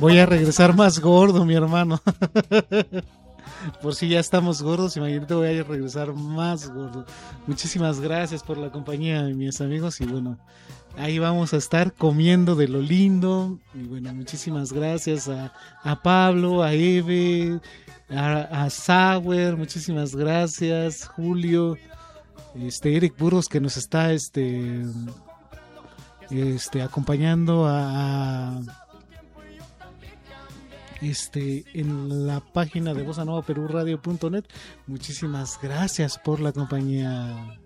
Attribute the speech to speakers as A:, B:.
A: Voy a regresar más gordo, mi hermano. Por si ya estamos gordos, imagínate, voy a regresar más gordo. Muchísimas gracias por la compañía, mis amigos. Y bueno, ahí vamos a estar comiendo de lo lindo. Y bueno, muchísimas gracias a Pablo, a Eve, a Sauer. Muchísimas gracias, Julio. Eric Burros, que nos está acompañando en la página de bossa nova perú radio.net. Muchísimas gracias por la compañía.